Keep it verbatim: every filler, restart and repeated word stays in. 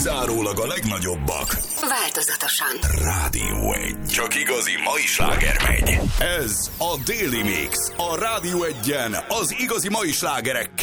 kizárólag a legnagyobbak. Változatosan. Rádió egy. Csak igazi mai sláger megy. Ez a Daily Mix. A Rádió egyen az igazi mai slágerekkel.